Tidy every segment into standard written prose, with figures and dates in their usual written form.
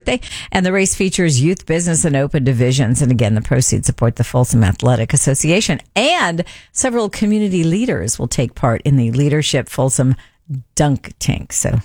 birthday. And the race features youth, business, and open divisions. And again, the proceeds support the Folsom Athletic Association. And several community leaders will take part in the Leadership Folsom Dunk Tank. So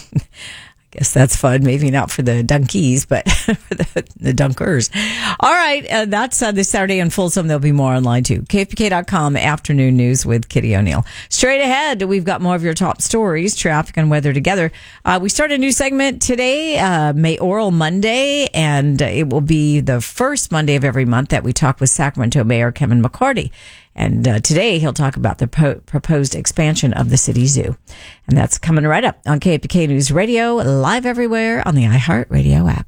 I guess that's fun. Maybe not for the dunkies, but for the dunkers. All right. That's this Saturday in Folsom. There'll be more online too. KFBK.com afternoon news with Kitty O'Neill. Straight ahead, we've got more of your top stories, traffic and weather together. We start a new segment today, Mayoral Monday, and it will be the first Monday of every month that we talk with Sacramento Mayor Kevin McCarty. And today he'll talk about the proposed expansion of the city zoo. And that's coming right up on KFBK News Radio, live everywhere on the iHeartRadio app.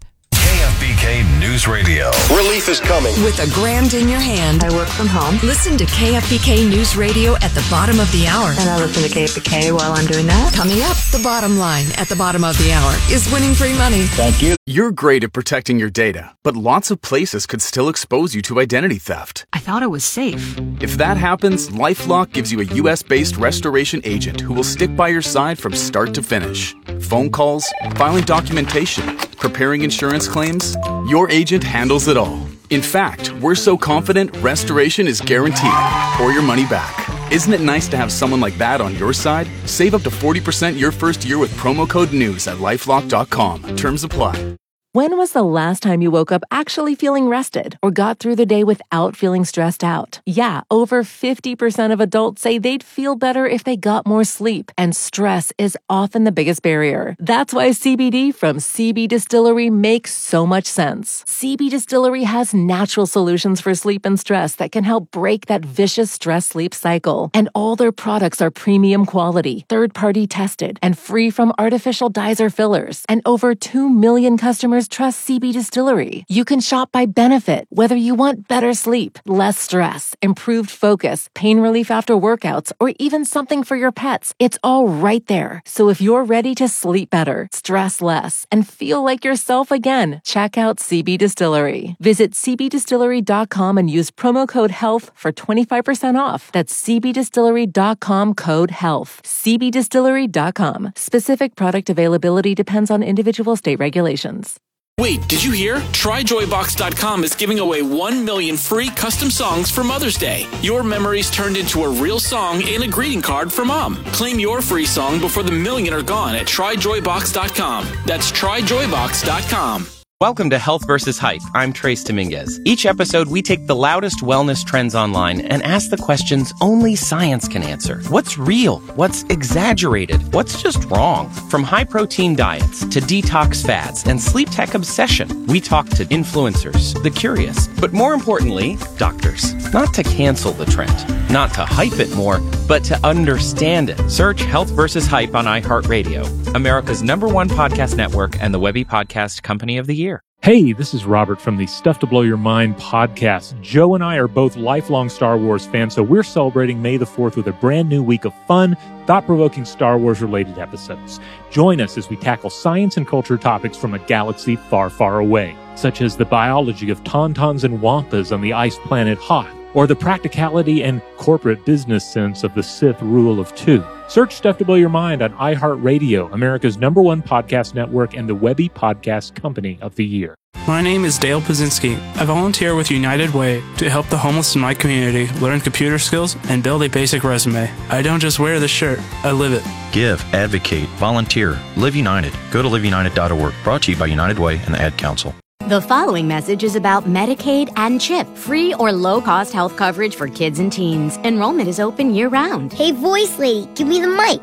KFBK News Radio. Relief is coming. With a grand in your hand. I work from home. Listen to KFBK News Radio at the bottom of the hour. And I listen to KFBK while I'm doing that. Coming up, the bottom line at the bottom of the hour is winning free money. Thank you. You're great at protecting your data, but lots of places could still expose you to identity theft. I thought it was safe. If that happens, LifeLock gives you a U.S.-based restoration agent who will stick by your side from start to finish. Phone calls, filing documentation, preparing insurance claims, your agent handles it all. In fact, we're so confident restoration is guaranteed or your money back. Isn't it nice to have someone like that on your side? Save up to 40% your first year with promo code NEWS at LifeLock.com. Terms apply. When was the last time you woke up actually feeling rested or got through the day without feeling stressed out? Yeah, over 50% of adults say they'd feel better if they got more sleep, and stress is often the biggest barrier. That's why CBD from CB Distillery makes so much sense. CB Distillery has natural solutions for sleep and stress that can help break that vicious stress-sleep cycle. And all their products are premium quality, third-party tested, and free from artificial dyes or fillers. And over 2 million customers trust CB Distillery. You can shop by benefit, whether you want better sleep, less stress, improved focus, pain relief after workouts, or even something for your pets. It's all right there. So if you're ready to sleep better, stress less, and feel like yourself again, check out CB Distillery. Visit cbdistillery.com and use promo code HEALTH for 25% off. That's cbdistillery.com code HEALTH. cbdistillery.com. Specific product availability depends on individual state regulations. Wait, did you hear? TryJoyBox.com is giving away 1 million free custom songs for Mother's Day. Your memories turned into a real song and a greeting card for Mom. Claim your free song before the million are gone at TryJoyBox.com. That's TryJoyBox.com. Welcome to Health vs. Hype. I'm Trace Dominguez. Each episode, we take the loudest wellness trends online and ask the questions only science can answer. What's real? What's exaggerated? What's just wrong? From high-protein diets to detox fads and sleep tech obsession, we talk to influencers, the curious, but more importantly, doctors. Not to cancel the trend, not to hype it more, but to understand it. Search Health vs. Hype on iHeartRadio, America's #1 podcast network and the Webby Podcast Company of the Year. Hey, this is Robert from the Stuff to Blow Your Mind podcast. Joe and I are both lifelong Star Wars fans, so we're celebrating May the 4th with a brand new week of fun, thought-provoking Star Wars-related episodes. Join us as we tackle science and culture topics from a galaxy far, far away, such as the biology of tauntauns and wampas on the ice planet Hoth, or the practicality and corporate business sense of the Sith Rule of Two. Search Stuff to Blow Your Mind on iHeartRadio, America's #1 podcast network and the Webby Podcast Company of the Year. My name is Dale Pazinski. I volunteer with United Way to help the homeless in my community learn computer skills and build a basic resume. I don't just wear the shirt, I live it. Give, advocate, volunteer, Live United. Go to liveunited.org. Brought to you by United Way and the Ad Council. The following message is about Medicaid and CHIP, free or low-cost health coverage for kids and teens. Enrollment is open year-round. Hey, voice lady, give me the mic.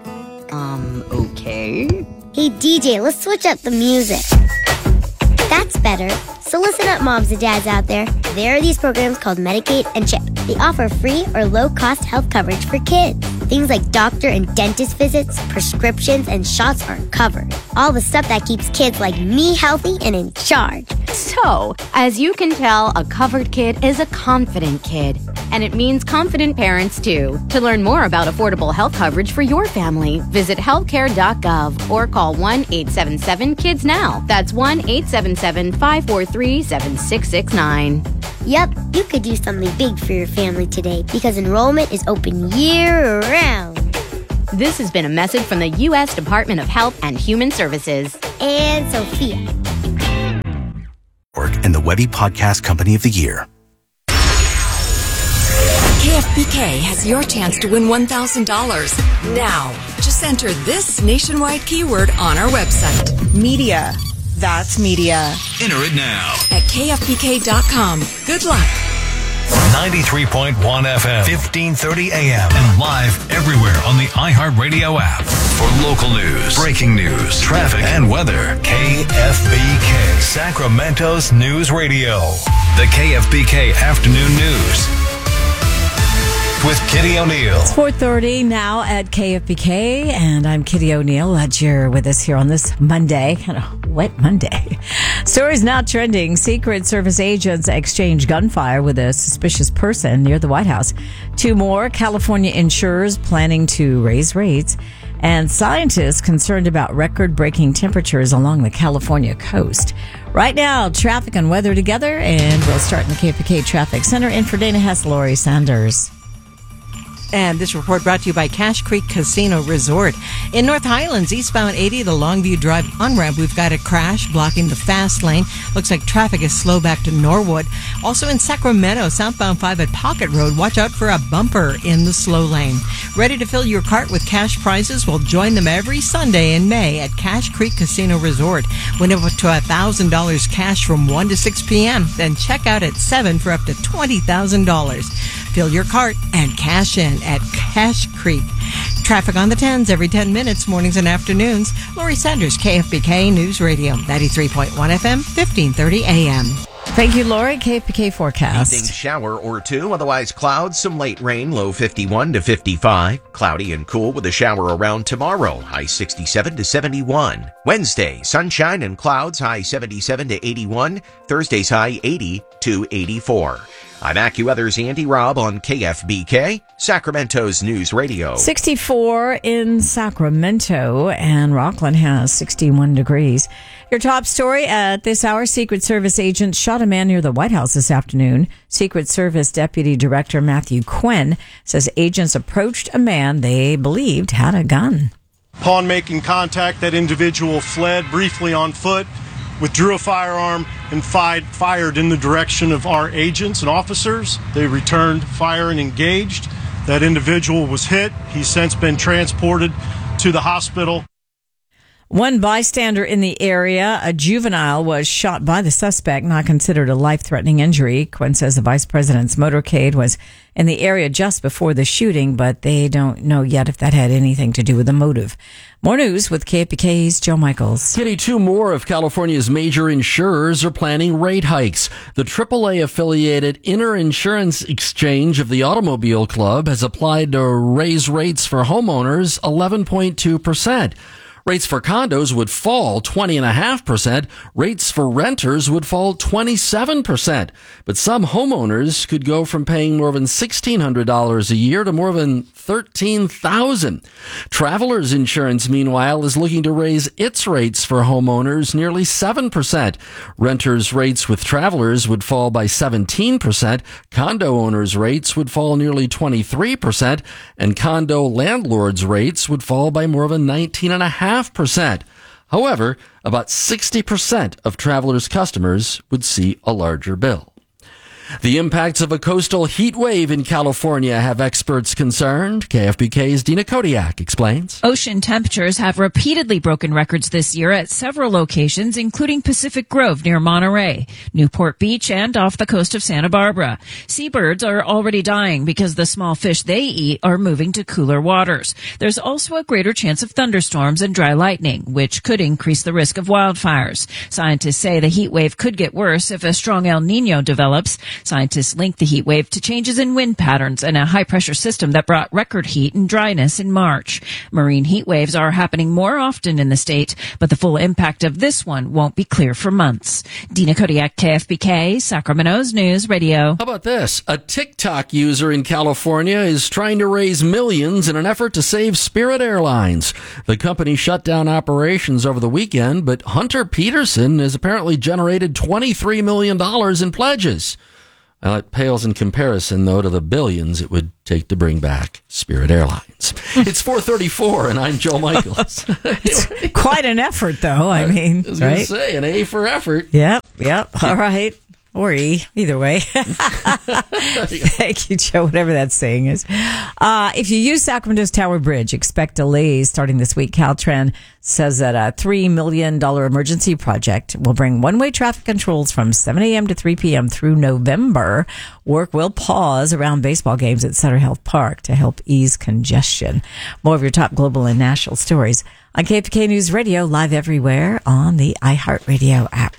Okay. Hey, DJ, let's switch up the music. That's better. So listen up, moms and dads out there. There are these programs called Medicaid and CHIP. They offer free or low-cost health coverage for kids. Things like doctor and dentist visits, prescriptions, and shots are covered. All the stuff that keeps kids like me healthy and in charge. So, as you can tell, a covered kid is a confident kid. And it means confident parents, too. To learn more about affordable health coverage for your family, visit healthcare.gov or call 1-877-KIDS-NOW. That's 1-877-543-7669. Yep, you could do something big for your family today because enrollment is open year-round. This has been a message from the U.S. Department of Health and Human Services. And Sophia. and the Webby Podcast Company of the Year. KFBK has your chance to win $1,000. Now, just enter this nationwide keyword on our website. Media. That's media. Enter it now. At KFBK.com. Good luck. 93.1 FM, 1530 AM, and live everywhere on the iHeartRadio app. For local news, breaking news, traffic, and weather, KFBK, Sacramento's News Radio. The KFBK Afternoon News with Kitty O'Neill. It's 4:30 now at KFBK, and I'm Kitty O'Neill. Glad you're with us here on this Monday, kind of wet Monday. Stories now trending. Secret Service agents exchange gunfire with a suspicious person near the White House. 2 more California insurers planning to raise rates, and scientists concerned about record-breaking temperatures along the California coast. Right now, traffic and weather together, and we'll start in the KFBK Traffic Center. In for Dana Hess, Lori Sanders. And this report brought to you by Cache Creek Casino Resort. In North Highlands, eastbound 80, the Longview Drive on-ramp, we've got a crash blocking the fast lane. Looks like traffic is slow back to Norwood. Also in Sacramento, southbound 5 at Pocket Road, watch out for a bumper in the slow lane. Ready to fill your cart with cash prizes? Well, join them every Sunday in May at Cache Creek Casino Resort. Win up to $1,000 cash from 1 to 6 p.m. Then check out at 7 for up to $20,000. Fill your cart and cash in at Cache Creek. Traffic on the 10s every 10 minutes, mornings and afternoons. Lori Sanders, KFBK News Radio, 93.1 FM, 1530 AM. Thank you, Lori. KFBK forecast. Evening shower or two, otherwise clouds, some late rain, low 51 to 55. Cloudy and cool with a shower around tomorrow, high 67 to 71. Wednesday, sunshine and clouds, high 77 to 81. Thursday's high 80 to 84. I'm AccuWeather's Andy Robb on KFBK, Sacramento's News Radio. 64 in Sacramento, and Rockland has 61 degrees. Your top story at this hour, Secret Service agents shot a man near the White House this afternoon. Secret Service Deputy Director Matthew Quinn says agents approached a man they believed had a gun. Upon making contact, that individual fled briefly on foot, withdrew a firearm, and fired in the direction of our agents and officers. They returned fire and engaged. That individual was hit. He's since been transported to the hospital. One bystander in the area, a juvenile, was shot by the suspect, not considered a life-threatening injury. Quinn says the vice president's motorcade was in the area just before the shooting, but they don't know yet if that had anything to do with the motive. More news with KFBK's Joe Michaels. Kitty, 2 more of California's major insurers are planning rate hikes. The AAA-affiliated Inter Insurance Exchange of the Automobile Club has applied to raise rates for homeowners 11.2%. Rates for condos would fall 20.5%. Rates for renters would fall 27%. But some homeowners could go from paying more than $1,600 a year to more than $13,000. Travelers Insurance, meanwhile, is looking to raise its rates for homeowners nearly 7%. Renters' rates with Travelers would fall by 17%. Condo owners' rates would fall nearly 23%. And condo landlords' rates would fall by more than 19.5%. However, about 60% of Travelers' customers would see a larger bill. The impacts of a coastal heat wave in California have experts concerned. KFBK's Dina Kodiak explains. Ocean temperatures have repeatedly broken records this year at several locations, including Pacific Grove near Monterey, Newport Beach, and off the coast of Santa Barbara. Seabirds are already dying because the small fish they eat are moving to cooler waters. There's also a greater chance of thunderstorms and dry lightning, which could increase the risk of wildfires. Scientists say the heat wave could get worse if a strong El Niño develops. Scientists link the heat wave to changes in wind patterns and a high-pressure system that brought record heat and dryness in March. Marine heat waves are happening more often in the state, but the full impact of this one won't be clear for months. Dina Kodiak, KFBK, Sacramento's News Radio. How about this? A TikTok user in California is trying to raise millions in an effort to save Spirit Airlines. The company shut down operations over the weekend, but Hunter Peterson has apparently generated $23 million in pledges. It pales in comparison, though, to the billions it would take to bring back Spirit Airlines. It's 4:34, and I'm Joe Michaels. It's quite an effort, though. I mean, I was going to say, an A for effort. Yep. All right. Or E, either way. Thank you, Joe, whatever that saying is. If you use Sacramento's Tower Bridge, expect delays starting this week. Caltrans says that a $3 million emergency project will bring one-way traffic controls from 7 a.m. to 3 p.m. through November. Work will pause around baseball games at Sutter Health Park to help ease congestion. More of your top global and national stories on KFK News Radio, live everywhere on the iHeartRadio app.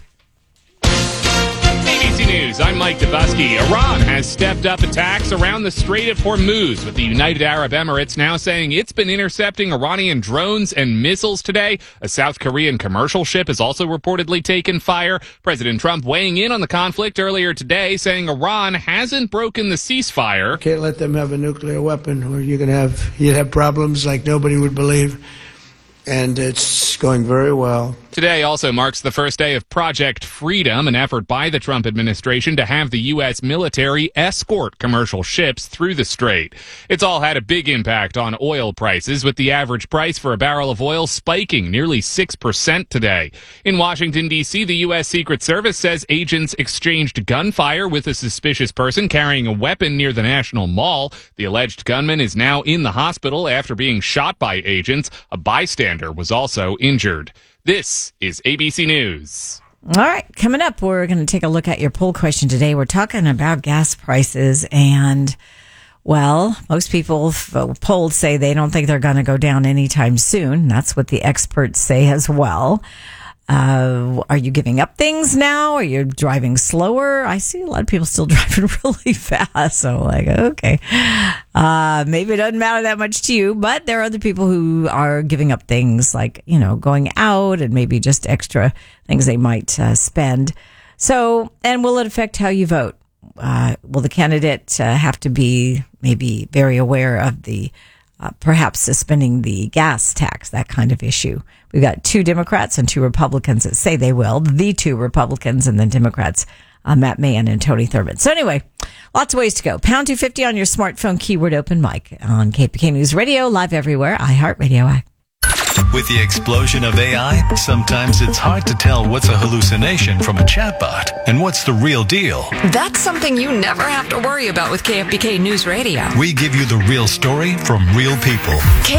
ABC News, I'm Mike Dubusky. Iran has stepped up attacks around the Strait of Hormuz, with the United Arab Emirates now saying it's been intercepting Iranian drones and missiles today. A South Korean commercial ship has also reportedly taken fire. President Trump weighing in on the conflict earlier today, saying Iran hasn't broken the ceasefire. Can't let them have a nuclear weapon, or you'd have problems like nobody would believe. And it's going very well. Today also marks the first day of Project Freedom, an effort by the Trump administration to have the U.S. military escort commercial ships through the strait. It's all had a big impact on oil prices, with the average price for a barrel of oil spiking nearly 6% today. In Washington, D.C., the U.S. Secret Service says agents exchanged gunfire with a suspicious person carrying a weapon near the National Mall. The alleged gunman is now in the hospital after being shot by agents. A bystander was also injured. This is ABC News. All right, coming up, we're going to take a look at your poll question today. We're talking about gas prices, and, well, most people polled say they don't think they're going to go down anytime soon. That's what the experts say as well. Are you giving up things now? Are you driving slower? I see a lot of people still driving really fast. So like, okay, maybe it doesn't matter that much to you, but there are other people who are giving up things like, going out and maybe just extra things they might spend. So, and will it affect how you vote? Will the candidate have to be maybe very aware of the perhaps suspending the gas tax, that kind of issue? We've got 2 Democrats and 2 Republicans that say they will. The 2 Republicans and then Democrats, Matt Mahan and Tony Thurmond. So anyway, lots of ways to go. Pound 250 on your smartphone, keyword open mic on KPK News Radio, live everywhere, iHeartRadio. With the explosion of AI, sometimes it's hard to tell what's a hallucination from a chatbot and what's the real deal. That's something you never have to worry about with KFBK News Radio. We give you the real story from real people.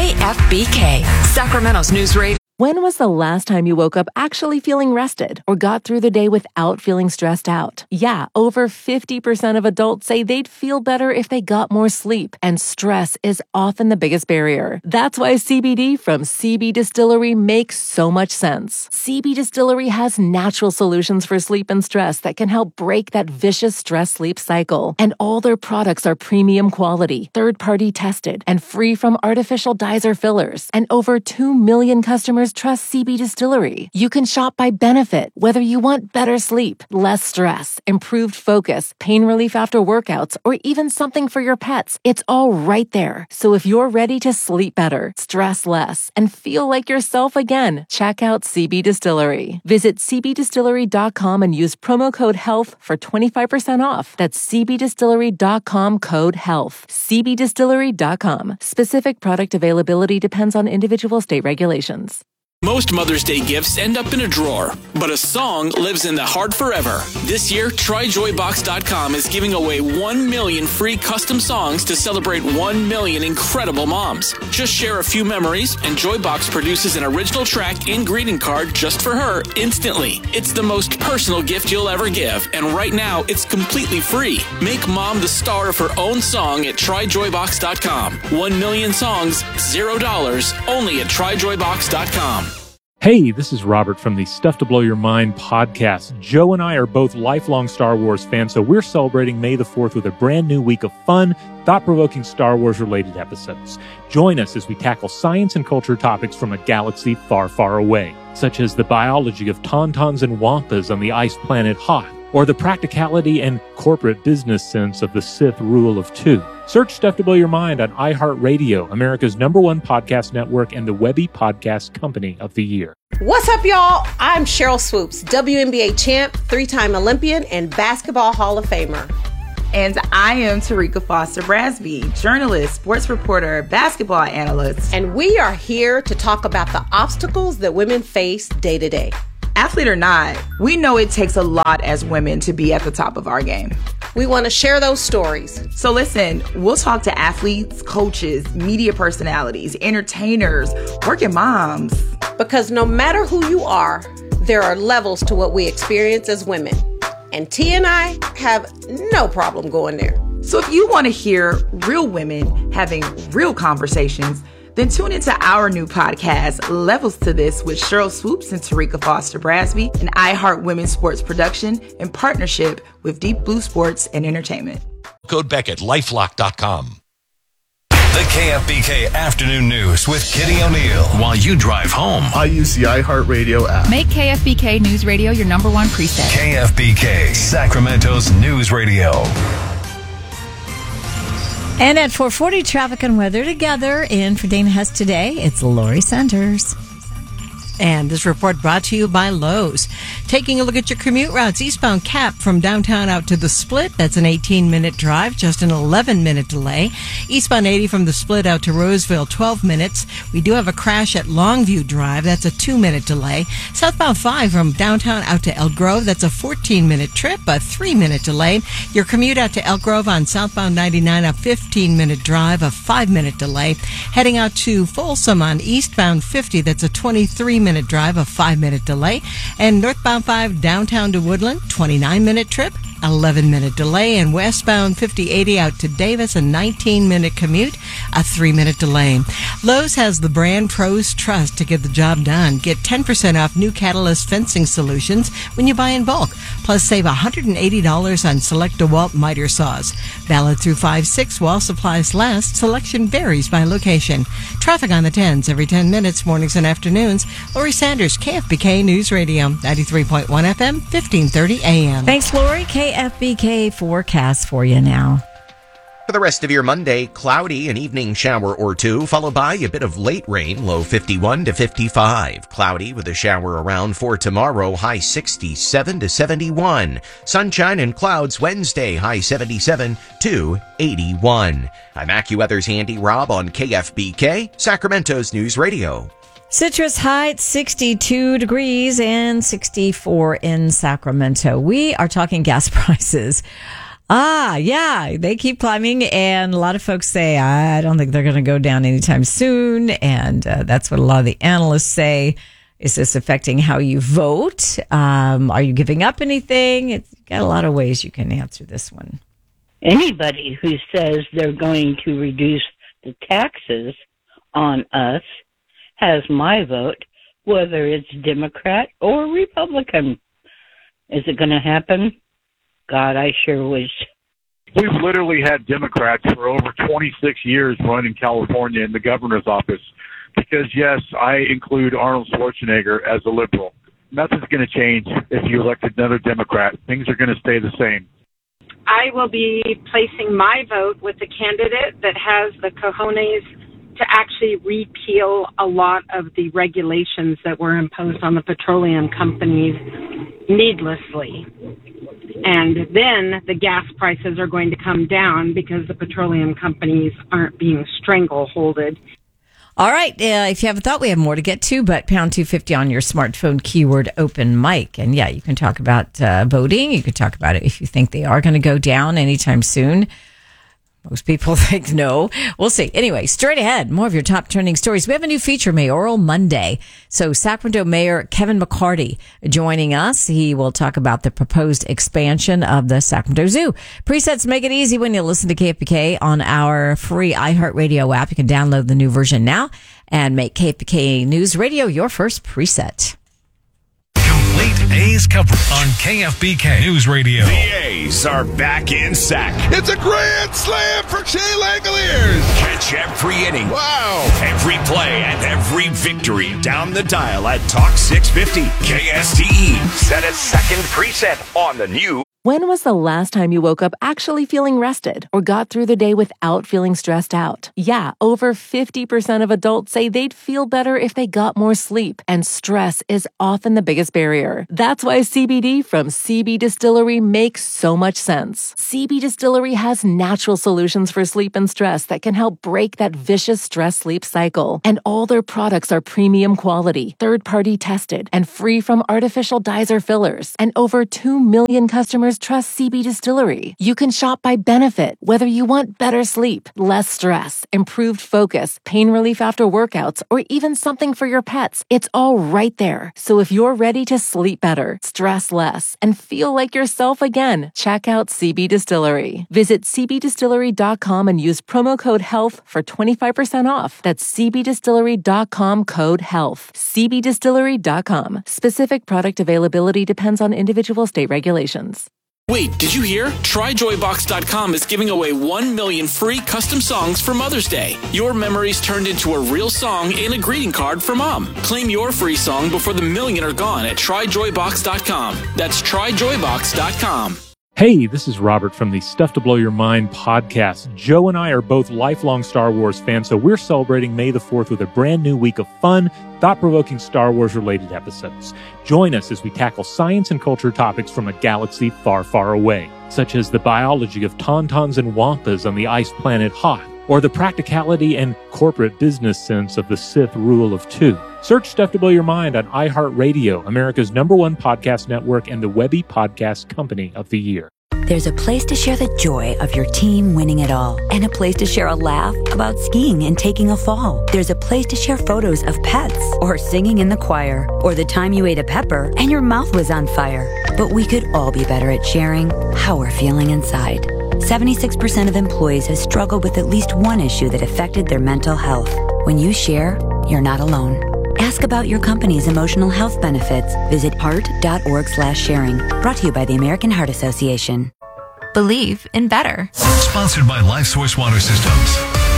KFBK, Sacramento's News Radio. When was the last time you woke up actually feeling rested or got through the day without feeling stressed out? Yeah, over 50% of adults say they'd feel better if they got more sleep, and stress is often the biggest barrier. That's why CBD from CB Distillery makes so much sense. CB Distillery has natural solutions for sleep and stress that can help break that vicious stress-sleep cycle. And all their products are premium quality, third-party tested, and free from artificial dyes or fillers. And over 2 million customers trust CB Distillery. You can shop by benefit, whether you want better sleep, less stress, improved focus, pain relief after workouts, or even something for your pets. It's all right there. So if you're ready to sleep better, stress less, and feel like yourself again, check out CB Distillery. Visit cbdistillery.com and use promo code HEALTH for 25% off. That's cbdistillery.com, code HEALTH. cbdistillery.com. Specific product availability depends on individual state regulations. Most Mother's Day gifts end up in a drawer, but a song lives in the heart forever. This year, TryJoyBox.com is giving away 1 million free custom songs to celebrate 1 million incredible moms. Just share a few memories, and Joybox produces an original track and greeting card just for her instantly. It's the most personal gift you'll ever give, and right now, it's completely free. Make mom the star of her own song at TryJoyBox.com. 1 million songs, $0, only at TryJoyBox.com. Hey, this is Robert from the Stuff to Blow Your Mind podcast. Joe and I are both lifelong Star Wars fans, so we're celebrating May the 4th with a brand new week of fun, thought-provoking Star Wars-related episodes. Join us as we tackle science and culture topics from a galaxy far, far away, such as the biology of tauntauns and wampas on the ice planet Hoth, or the practicality and corporate business sense of the Sith Rule of Two. Search Stuff to Blow Your Mind on iHeartRadio, America's #1 podcast network and the Webby Podcast Company of the Year. What's up, y'all? I'm Cheryl Swoops, WNBA champ, 3-time Olympian, and Basketball Hall of Famer. And I am Tarika Foster Brasby, journalist, sports reporter, basketball analyst. And we are here to talk about the obstacles that women face day to day. Athlete or not, we know it takes a lot as women to be at the top of our game. We want to share those stories. So listen, we'll talk to athletes, coaches, media personalities, entertainers, working moms. Because no matter who you are, there are levels to what we experience as women. And T and I have no problem going there. So if you want to hear real women having real conversations, then tune into our new podcast, Levels to This, with Cheryl Swoops and Tarika Foster Brasby, an iHeart Women's Sports production in partnership with Deep Blue Sports and Entertainment. Code Beck at LifeLock.com. The KFBK Afternoon News with Kitty O'Neill. While you drive home, I use the iHeartRadio app. Make KFBK News Radio your number one preset. KFBK, Sacramento's news radio. And at 4:40, traffic and weather together. In for Dana Hess today, it's Lori Sanders. And this report brought to you by Lowe's. Taking a look at your commute routes, eastbound Cap from downtown out to the Split, that's an 18-minute drive, just an 11-minute delay. Eastbound 80 from the Split out to Roseville, 12 minutes. We do have a crash at Longview Drive, that's a 2-minute delay. Southbound 5 from downtown out to Elk Grove, that's a 14-minute trip, a 3-minute delay. Your commute out to Elk Grove on southbound 99, a 15-minute drive, a 5-minute delay. Heading out to Folsom on eastbound 50, that's a 23-minute drive, a 5-minute delay. And northbound 5 downtown to Woodland, 29-minute trip, 11-minute delay. And westbound 5080 out to Davis, a 19-minute commute, a 3-minute delay. Lowe's has the brand pros trust to get the job done. Get 10% off new Catalyst fencing solutions when you buy in bulk. Plus save $180 on select DeWalt miter saws. Valid through 5/6 while supplies last. Selection varies by location. Traffic on the 10s every 10 minutes, mornings and afternoons. Lori Sanders, KFBK News Radio, 93.1 FM, 1530 AM. Thanks, Lori. KFBK forecast for you now. For the rest of your Monday, cloudy, an evening shower or two, followed by a bit of late rain, low 51 to 55. Cloudy with a shower around for tomorrow, high 67 to 71. Sunshine and clouds Wednesday, high 77 to 81. I'm AccuWeather's Andy Robb on KFBK, Sacramento's News Radio. Citrus Heights, 62 degrees and 64 in Sacramento. We are talking gas prices. Yeah, they keep climbing, and a lot of folks say, I don't think they're going to go down anytime soon, and that's what a lot of the analysts say. Is this affecting how you vote? Are you giving up anything? It's got a lot of ways you can answer this one. Anybody who says they're going to reduce the taxes on us has my vote, whether it's Democrat or Republican. Is it going to happen? God, I sure wish. We've literally had Democrats for over 26 years running California in the governor's office because, yes, I include Arnold Schwarzenegger as a liberal. Nothing's going to change if you elect another Democrat. Things are going to stay the same. I will be placing my vote with the candidate that has the cojones to actually repeal a lot of the regulations that were imposed on the petroleum companies needlessly. And then the gas prices are going to come down because the petroleum companies aren't being strangleholded. All right. If you haven't thought, we have more to get to, but pound 250 on your smartphone, keyword open mic. And yeah, you can talk about voting. You can talk about it if you think they are going to go down anytime soon. Most people think no. We'll see. Anyway, straight ahead, more of your top trending stories. We have a new feature, Mayoral Monday. So Sacramento Mayor Kevin McCarty joining us. He will talk about the proposed expansion of the Sacramento Zoo. Presets make it easy when you listen to KFBK on our free iHeartRadio app. You can download the new version now and make KFBK News Radio your first preset. Complete A's coverage on KFBK News Radio. The A's are back in Sac. It's a grand slam for Shea Langoliers. Catch every inning. Wow. Every play and every victory down the dial at Talk 650. KSTE. Set a second preset on the new When was the last time you woke up actually feeling rested or got through the day without feeling stressed out? Yeah, over 50% of adults say they'd feel better if they got more sleep, and stress is often the biggest barrier. That's why CBD from CB Distillery makes so much sense. CB Distillery has natural solutions for sleep and stress that can help break that vicious stress-sleep cycle. And all their products are premium quality, third-party tested, and free from artificial dyes or fillers. And over 2 million customers trust CB Distillery. You can shop by benefit, whether you want better sleep, less stress, improved focus, pain relief after workouts, or even something for your pets. It's all right there. So if you're ready to sleep better, stress less, and feel like yourself again, check out CB Distillery. Visit cbdistillery.com and use promo code HEALTH for 25% off. That's cbdistillery.com code HEALTH. cbdistillery.com. Specific product availability depends on individual state regulations. Wait, did you hear? TryJoyBox.com is giving away 1 million free custom songs for Mother's Day. Your memories turned into a real song in a greeting card for Mom. Claim your free song before the million are gone at TryJoyBox.com. That's TryJoyBox.com. Hey, this is Robert from the Stuff to Blow Your Mind podcast. Joe and I are both lifelong Star Wars fans, so we're celebrating May the 4th with a brand new week of fun, thought-provoking Star Wars-related episodes. Join us as we tackle science and culture topics from a galaxy far, far away, such as the biology of tauntauns and wampas on the ice planet Hoth, or the practicality and corporate business sense of the Sith Rule of Two. Search Stuff to Blow Your Mind on iHeartRadio, America's #1 podcast network and the Webby Podcast Company of the Year. There's a place to share the joy of your team winning it all, and a place to share a laugh about skiing and taking a fall. There's a place to share photos of pets, or singing in the choir, or the time you ate a pepper and your mouth was on fire. But we could all be better at sharing how we're feeling inside. 76% of employees have struggled with at least one issue that affected their mental health. When you share, you're not alone. Ask about your company's emotional health benefits. Visit heart.org/sharing. Brought to you by the American Heart Association. Believe in better. Sponsored by LifeSource Water Systems.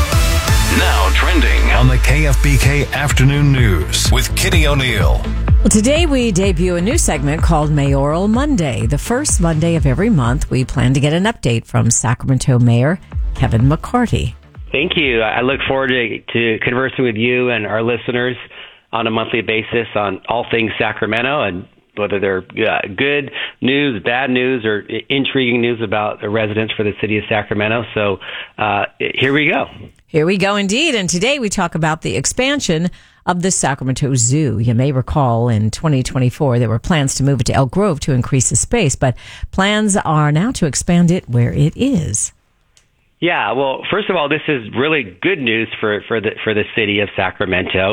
Now trending on the KFBK Afternoon News with Kitty O'Neill. Well, today we debut a new segment called Mayoral Monday. The first Monday of every month, we plan to get an update from Sacramento Mayor Kevin McCarty. Thank you. I look forward to conversing with you and our listeners on a monthly basis on all things Sacramento, and whether they're good news, bad news, or intriguing news about the residents for the city of Sacramento. So here we go. Here we go indeed. And today we talk about the expansion of the Sacramento Zoo. You may recall in 2024 there were plans to move it to Elk Grove to increase the space, but plans are now to expand it where it is. Yeah, well, first of all, this is really good news for the city of Sacramento.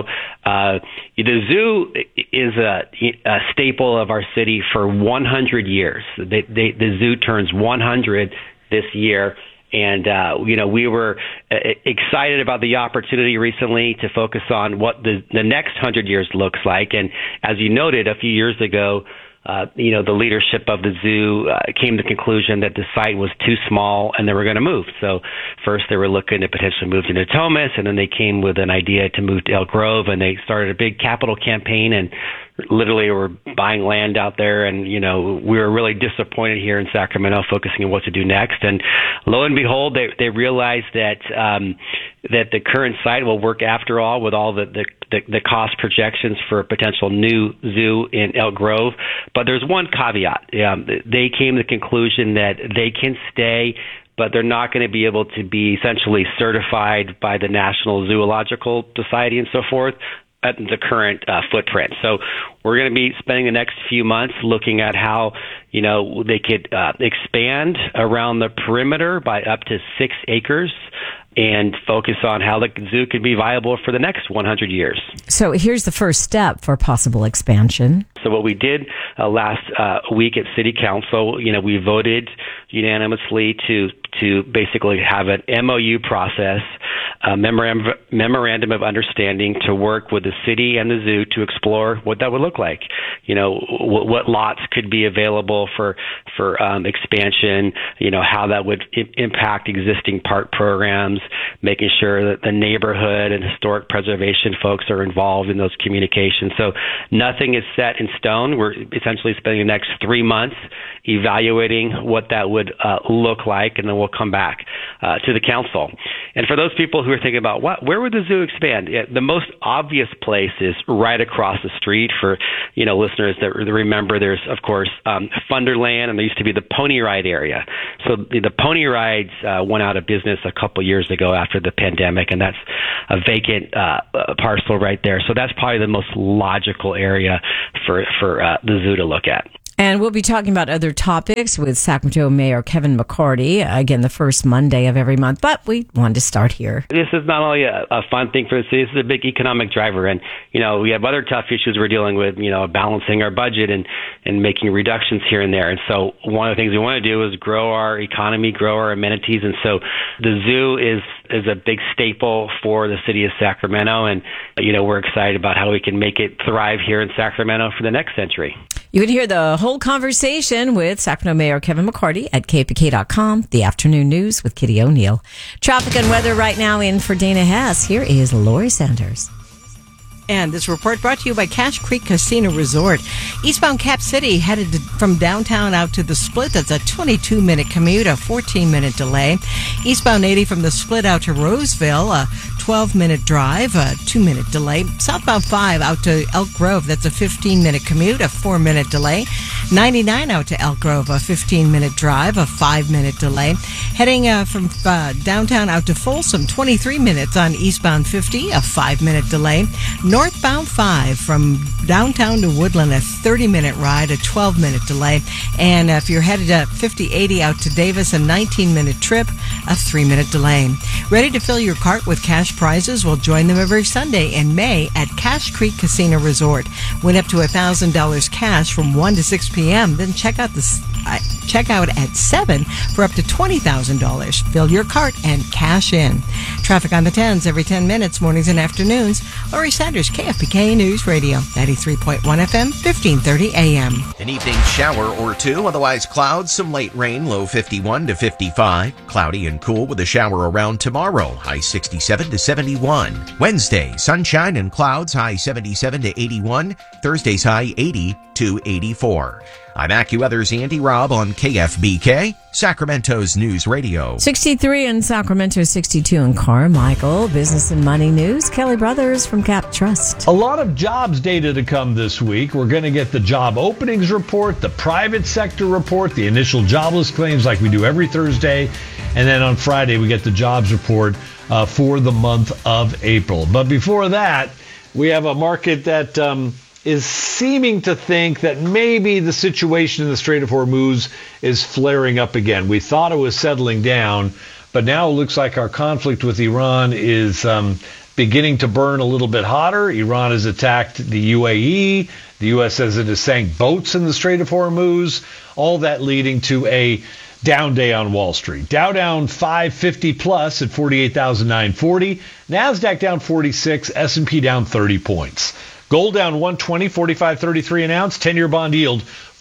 The zoo is a staple of our city for 100 years. The zoo turns 100 this year. And, we were excited about the opportunity recently to focus on what the next 100 years looks like. And as you noted a few years ago, the leadership of the zoo came to the conclusion that the site was too small and they were going to move. So first they were looking to potentially move to Natomas, and then they came with an idea to move to Elk Grove, and they started a big capital campaign and literally were buying land out there. And, we were really disappointed here in Sacramento, focusing on what to do next. And lo and behold, they realized that the current site will work after all with all the cost projections for a potential new zoo in Elk Grove. But there's one caveat. They came to the conclusion that they can stay, but they're not going to be able to be essentially certified by the National Zoological Society and so forth at the current footprint. So we're going to be spending the next few months looking at how, they could expand around the perimeter by up to 6 acres and focus on how the zoo could be viable for the next 100 years. So here's the first step for possible expansion. So what we did last week at City Council, we voted unanimously to basically have an MOU process, a memorandum of understanding to work with the city and the zoo to explore what that would look like. What lots could be available for expansion, how that would impact existing park programs, making sure that the neighborhood and historic preservation folks are involved in those communications. So nothing is set in stone. We're essentially spending the next 3 months evaluating what that would look like, and then we'll come back to the council. And for those people who are thinking about where would the zoo expand, the most obvious place is right across the street. For listeners that remember, there's of course Funderland, and there used to be the pony ride area. So the pony rides went out of business a couple years ago after the pandemic, and that's a vacant parcel right there. So that's probably the most logical area for the zoo to look at. And we'll be talking about other topics with Sacramento Mayor Kevin McCarty, again, the first Monday of every month. But we wanted to start here. This is not only a fun thing for the city, this is a big economic driver. And, we have other tough issues we're dealing with, balancing our budget and making reductions here and there. And so one of the things we want to do is grow our economy, grow our amenities. And so the zoo is a big staple for the city of Sacramento. And, we're excited about how we can make it thrive here in Sacramento for the next century. You can hear the whole conversation with Sacramento Mayor Kevin McCarty at KPK.com, the afternoon news with Kitty O'Neill. Traffic and weather right now in for Dana Hess. Here is Lori Sanders. And this report brought to you by Cache Creek Casino Resort. Eastbound Cap City headed from downtown out to the Split. That's a 22-minute commute, a 14-minute delay. Eastbound 80 from the Split out to Roseville, a 12-minute drive, a 2-minute delay. Southbound 5 out to Elk Grove. That's a 15-minute commute, a 4-minute delay. 99 out to Elk Grove, a 15-minute drive, a 5-minute delay. Heading from downtown out to Folsom, 23 minutes on eastbound 50, a 5-minute delay. Northbound 5 from downtown to Woodland, a 30-minute ride, a 12-minute delay. And if you're headed to 5080 out to Davis, a 19-minute trip, a 3-minute delay. Ready to fill your cart with cash prizes? Well, join them every Sunday in May at Cache Creek Casino Resort. Win up to $1,000 cash from 1 to 6 p.m. Then check out at 7 for up to $20,000. Fill your cart and cash in. Traffic on the 10s every 10 minutes, mornings and afternoons. Lori Sanders, KFPK News Radio, 93.1 FM, 1530 AM. An evening shower or two, otherwise clouds, some late rain, low 51 to 55. Cloudy and cool with a shower around tomorrow, high 67 to 71. Wednesday, sunshine and clouds, high 77 to 81. Thursday's high 80 to 84. I'm AccuWeather's Andy Robb on KFBK, Sacramento's News Radio. 63 in Sacramento, 62 in Carmichael. Business and money news. Kelly Brothers from Cap Trust. A lot of jobs data to come this week. We're going to get the job openings report, the private sector report, the initial jobless claims like we do every Thursday. And then on Friday, we get the jobs report for the month of April. But before that, we have a market that is seeming to think that maybe the situation in the Strait of Hormuz is flaring up again. We thought it was settling down, but now it looks like our conflict with Iran is beginning to burn a little bit hotter. Iran has attacked the UAE. The U.S. says it has sank boats in the Strait of Hormuz. All that leading to a down day on Wall Street. Dow down 550 plus at 48,940. NASDAQ down 46. S&P down 30 points. Gold down 120, 45.33 an ounce. 10-year bond yield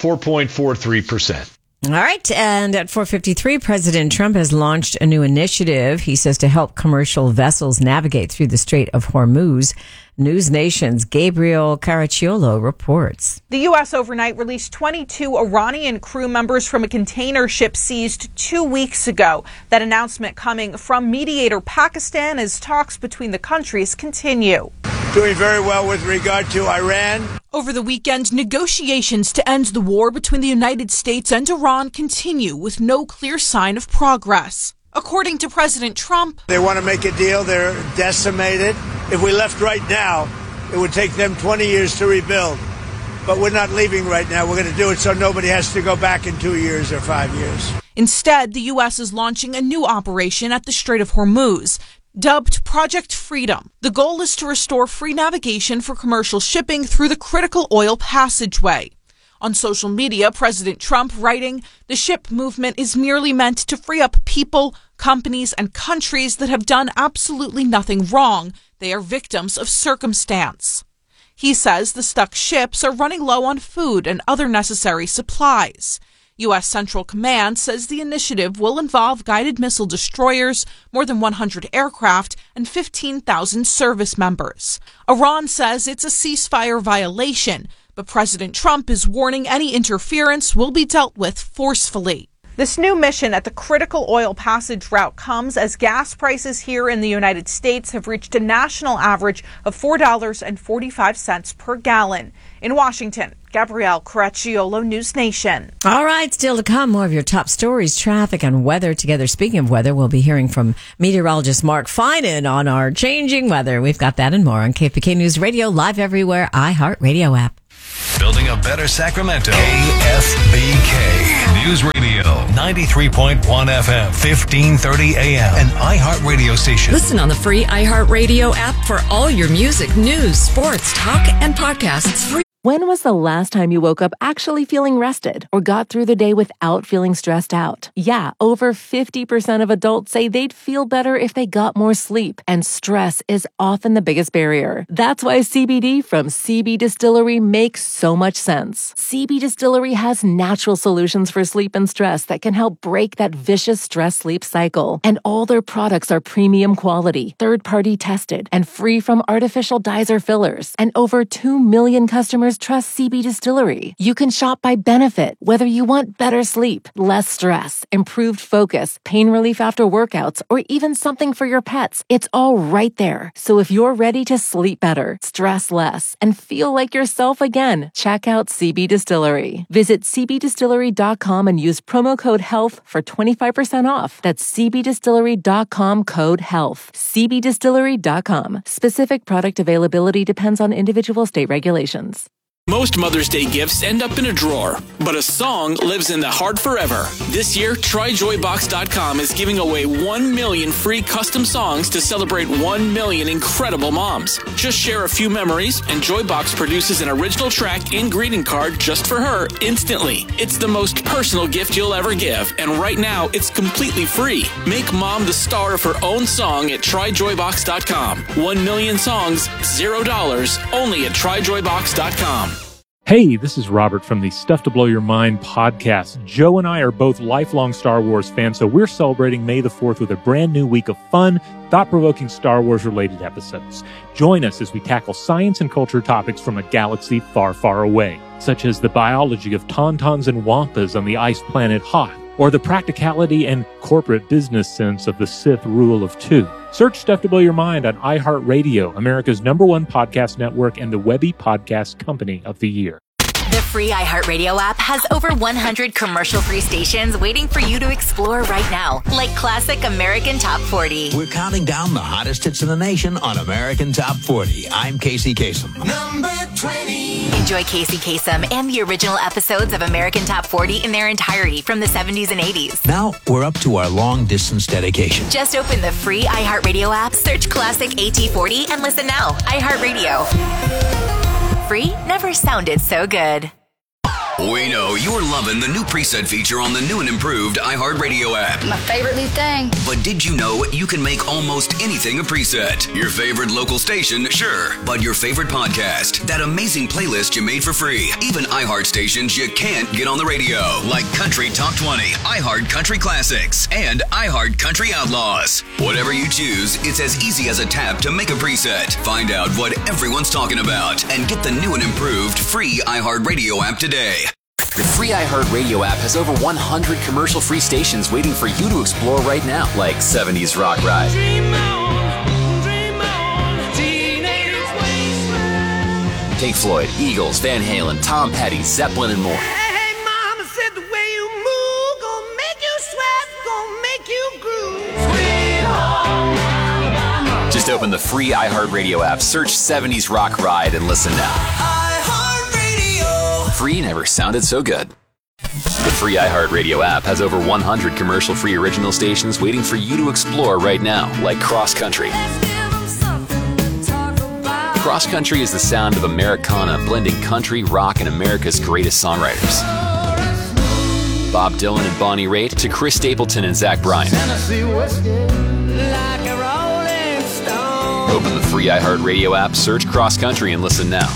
4.43%. All right. And at 4:53, President Trump has launched a new initiative, he says, to help commercial vessels navigate through the Strait of Hormuz. News Nation's Gabriel Caracciolo reports. The U.S. overnight released 22 Iranian crew members from a container ship seized 2 weeks ago. That announcement coming from mediator Pakistan as talks between the countries continue. Doing very well with regard to Iran. Over the weekend, negotiations to end the war between the United States and Iran continue with no clear sign of progress. According to President Trump, they want to make a deal. They're decimated. If we left right now, it would take them 20 years to rebuild. But we're not leaving right now. We're going to do it so nobody has to go back in 2 years or 5 years. Instead, the U.S. is launching a new operation at the Strait of Hormuz, dubbed Project Freedom. The goal is to restore free navigation for commercial shipping through the critical oil passageway. On social media, President Trump writing, "The ship movement is merely meant to free up people, companies, and countries that have done absolutely nothing wrong. They are victims of circumstance." He says the stuck ships are running low on food and other necessary supplies. U.S. Central Command says the initiative will involve guided missile destroyers, more than 100 aircraft, and 15,000 service members. Iran says it's a ceasefire violation, But President Trump is warning any interference will be dealt with forcefully. This new mission at the critical oil passage route comes as gas prices here in the United States have reached a national average of $4.45 per gallon. In Washington, Gabrielle Caracciolo, News Nation. All right, still to come, more of your top stories, traffic and weather. Together, speaking of weather, we'll be hearing from meteorologist Mark Finan on our changing weather. We've got that and more on KFBK News Radio, live everywhere, iHeartRadio app. Building a better Sacramento. KFBK News Radio, 93.1 FM, 1530 AM, an iHeartRadio station. Listen on the free iHeartRadio app for all your music, news, sports, talk, and podcasts. Free. When was the last time you woke up actually feeling rested or got through the day without feeling stressed out? Yeah, over 50% of adults say they'd feel better if they got more sleep, and stress is often the biggest barrier. That's why CBD from CB Distillery makes so much sense. CB Distillery has natural solutions for sleep and stress that can help break that vicious stress-sleep cycle. And all their products are premium quality, third-party tested, and free from artificial dyes or fillers. And over 2 million customers trust CB Distillery. You can shop by benefit, whether you want better sleep, less stress, improved focus, pain relief after workouts, or even something for your pets. It's all right there. So if you're ready to sleep better, stress less, and feel like yourself again, check out CB Distillery. Visit cbdistillery.com and use promo code HEALTH for 25% off. That's cbdistillery.com, code HEALTH. cbdistillery.com. Specific product availability depends on individual state regulations. Most Mother's Day gifts end up in a drawer, but a song lives in the heart forever. This year, TryJoyBox.com is giving away 1 million free custom songs to celebrate 1 million incredible moms. Just share a few memories, and Joybox produces an original track and greeting card just for her instantly. It's the most personal gift you'll ever give, and right now, it's completely free. Make mom the star of her own song at TryJoyBox.com. 1 million songs, $0, only at TryJoyBox.com. Hey, this is Robert from the Stuff to Blow Your Mind podcast. Joe and I are both lifelong Star Wars fans, so we're celebrating May the 4th with a brand new week of fun, thought-provoking Star Wars-related episodes. Join us as we tackle science and culture topics from a galaxy far, far away, such as the biology of tauntauns and wampas on the ice planet Hoth, or the practicality and corporate business sense of the Sith rule of 2. Search Stuff to Blow Your Mind on iHeartRadio, America's #1 podcast network and the Webby Podcast Company of the Year. The free iHeartRadio app has over 100 commercial-free stations waiting for you to explore right now, like classic American Top 40. We're counting down the hottest hits in the nation on American Top 40. I'm Casey Kasem. Number 20. Enjoy Casey Kasem and the original episodes of American Top 40 in their entirety from the 70s and 80s. Now we're up to our long-distance dedication. Just open the free iHeartRadio app, search classic AT40, and listen now. iHeartRadio. Free never sounded so good. We know you're loving the new preset feature on the new and improved iHeartRadio app. My favorite new thing. But did you know you can make almost anything a preset? Your favorite local station, sure. But your favorite podcast, that amazing playlist you made for free. Even iHeart stations you can't get on the radio, like Country Top 20, iHeart Country Classics, and iHeart Country Outlaws. Whatever you choose, it's as easy as a tap to make a preset. Find out what everyone's talking about and get the new and improved free iHeartRadio app today. The free iHeartRadio app has over 100 commercial-free stations waiting for you to explore right now, like 70s Rock Ride, Pink Floyd, Eagles, Van Halen, Tom Petty, Zeppelin, and more. Hey, mama said the way you move gonna make you sweat, gonna make you groove. Sweet home Alabama. Just open the free iHeartRadio app, search 70s Rock Ride, and listen now. Free never sounded so good. The free iHeartRadio app has over 100 commercial-free original stations waiting for you to explore right now, like Cross Country. Cross Country is the sound of Americana blending country, rock, and America's greatest songwriters. Bob Dylan and Bonnie Raitt to Chris Stapleton and Zach Bryan. Open the free iHeartRadio app, search Cross Country, and listen now.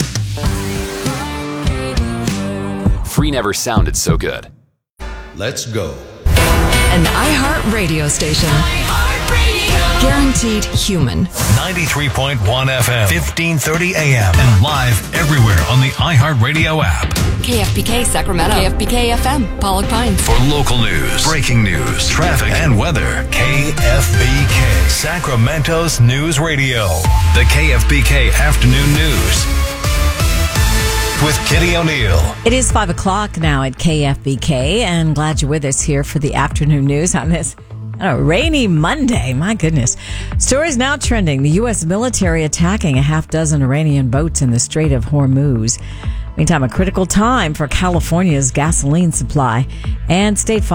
Free never sounded so good. Let's go. An iHeart radio station. iHeartRadio. Guaranteed human. 93.1 FM, 1530 AM, and live everywhere on the iHeartRadio app. KFBK Sacramento. KFBK FM, Pollock Pines. For local news, breaking news, traffic, and weather, KFBK, Sacramento's News Radio. The KFBK Afternoon News with Kitty O'Neill. It is 5 o'clock now at KFBK, and glad you're with us here for the afternoon news on this rainy Monday. My goodness. Stories now trending. The U.S. military attacking a half dozen Iranian boats in the Strait of Hormuz. Meantime, a critical time for California's gasoline supply and state